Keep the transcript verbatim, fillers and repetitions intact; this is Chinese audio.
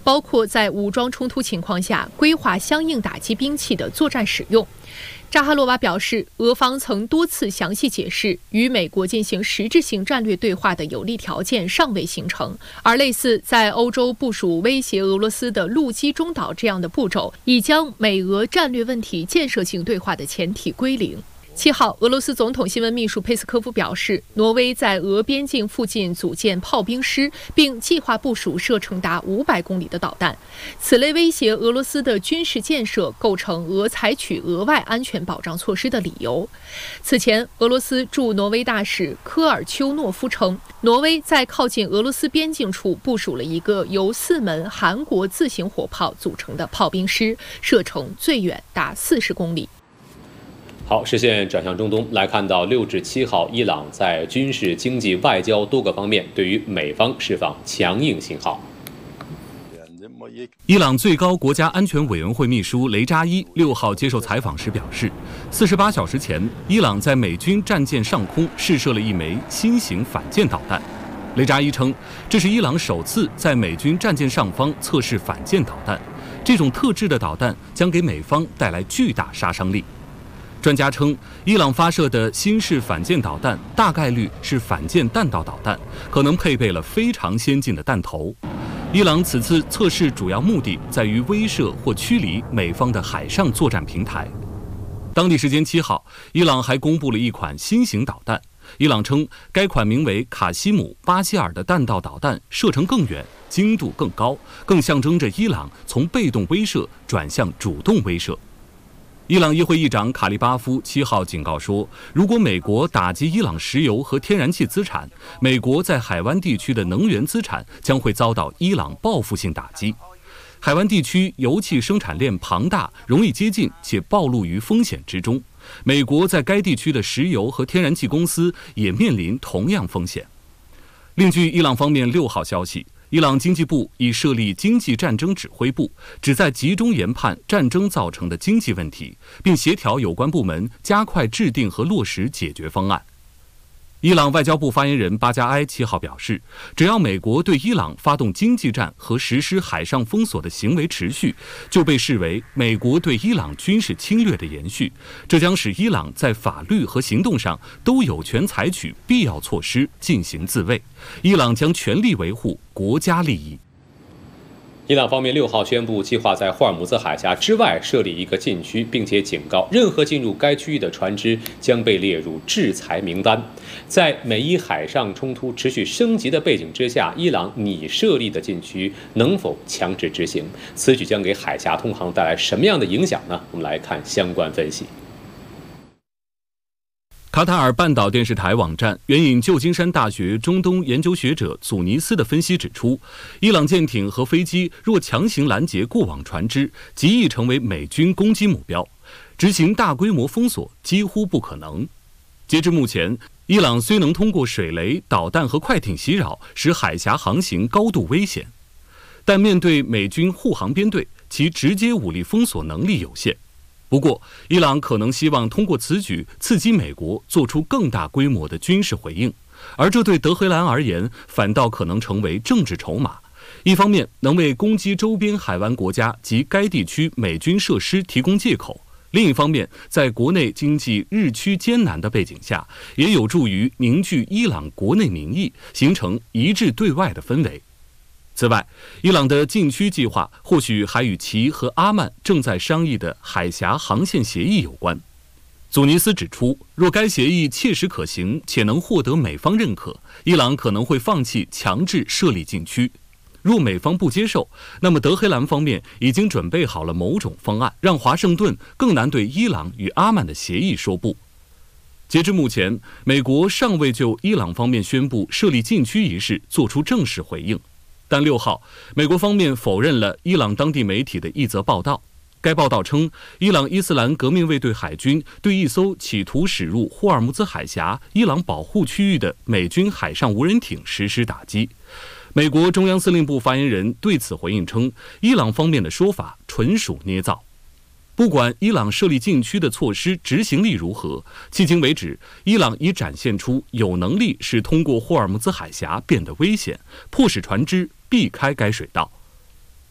包括在武装冲突情况下规划相应打击兵器的作战使用。扎哈罗娃表示，俄方曾多次详细解释，与美国进行实质性战略对话的有利条件尚未形成，而类似在欧洲部署威胁俄罗斯的陆基中岛这样的步骤，已将美俄战略问题建设性对话的前提归零。七号，俄罗斯总统新闻秘书佩斯科夫表示，挪威在俄边境附近组建炮兵师，并计划部署射程达五百公里的导弹。此类威胁俄罗斯的军事建设，构成俄采取额外安全保障措施的理由。此前，俄罗斯驻挪威大使科尔丘诺夫称，挪威在靠近俄罗斯边境处部署了一个由四门韩国自行火炮组成的炮兵师，射程最远达四十公里。 好，视线转向中东，来看到六至七号，伊朗在军事、经济、外交多个方面对于美方释放强硬信号。 伊朗最高国家安全委员会秘书雷扎伊六号接受采访时表示，四十八小时前，伊朗在美军战舰上空试射了一枚新型反舰导弹。雷扎伊称，这是伊朗首次在美军战舰上方测试反舰导弹，这种特制的导弹将给美方带来巨大杀伤力。专家称，伊朗发射的新式反舰导弹大概率是反舰弹道导弹，可能配备了非常先进的弹头。伊朗此次测试主要目的在于威慑或驱离美方的海上作战平台。当地时间七号，伊朗还公布了一款新型导弹。伊朗称，该款名为卡西姆巴希尔的弹道导弹射程更远，精度更高，更象征着伊朗从被动威慑转向主动威慑。伊朗议会议长卡利巴夫七号警告说，如果美国打击伊朗石油和天然气资产，美国在海湾地区的能源资产将会遭到伊朗报复性打击。海湾地区油气生产链庞大，容易接近且暴露于风险之中。美国在该地区的石油和天然气公司也面临同样风险。另据伊朗方面六号消息，伊朗经济部已设立经济战争指挥部，旨在集中研判战争造成的经济问题，并协调有关部门加快制定和落实解决方案。伊朗外交部发言人巴加埃七号表示，只要美国对伊朗发动经济战和实施海上封锁的行为持续，就被视为美国对伊朗军事侵略的延续，这将使伊朗在法律和行动上都有权采取必要措施进行自卫。伊朗将全力维护国家利益。 伊朗方面六号宣布，计划在霍尔木兹海峡之外设立一个禁区，并且警告任何进入该区域的船只将被列入制裁名单。在美伊海上冲突持续升级的背景之下，伊朗拟设立的禁区能否强制执行？此举将给海峡通航带来什么样的影响呢？我们来看相关分析。 卡塔尔半岛电视台网站援引旧金山大学中东研究学者祖尼斯的分析指出，伊朗舰艇和飞机若强行拦截过往船只，极易成为美军攻击目标，执行大规模封锁几乎不可能。截至目前，伊朗虽能通过水雷、导弹和快艇袭扰，使海峡航行高度危险，但面对美军护航编队，其直接武力封锁能力有限。不过，伊朗可能希望通过此举刺激美国做出更大规模的军事回应，而这对德黑兰而言反倒可能成为政治筹码。一方面能为攻击周边海湾国家及该地区美军设施提供借口，另一方面在国内经济日趋艰难的背景下，也有助于凝聚伊朗国内民意，形成一致对外的氛围。此外，伊朗的禁区计划或许还与其和阿曼正在商议的海峡航线协议有关。祖尼斯指出，若该协议切实可行且能获得美方认可，伊朗可能会放弃强制设立禁区。若美方不接受，那么德黑兰方面已经准备好了某种方案，让华盛顿更难对伊朗与阿曼的协议说不。截至目前，美国尚未就伊朗方面宣布设立禁区一事做出正式回应。但六号，美国方面否认了伊朗当地媒体的一则报道。该报道称，伊朗伊斯兰革命卫队海军对一艘企图驶入霍尔木兹海峡伊朗保护区域的美军海上无人艇实施打击。美国中央司令部发言人对此回应称，伊朗方面的说法纯属捏造。不管伊朗设立禁区的措施执行力如何，迄今为止，伊朗已展现出有能力使通过霍尔木兹海峡变得危险，迫使船只避开该水道。